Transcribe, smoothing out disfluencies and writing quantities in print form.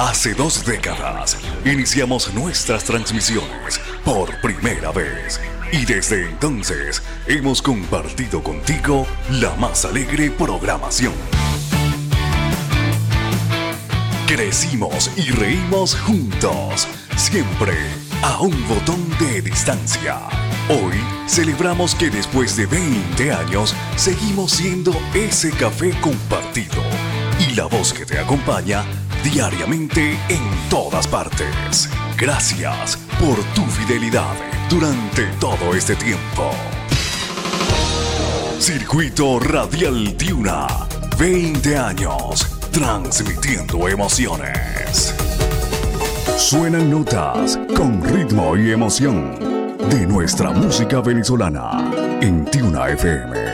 Hace 2 décadas iniciamos nuestras transmisiones por primera vez y desde entonces hemos compartido contigo la más alegre programación. Crecimos y reímos juntos, siempre a un botón de distancia. Hoy celebramos que después de 20 años seguimos siendo ese café compartido y la voz que te acompaña diariamente en todas partes. Gracias por tu fidelidad durante todo este tiempo. Circuito Radial Tiuna, 20 años transmitiendo emociones. Suenan notas con ritmo y emoción de nuestra música venezolana en Tiuna FM.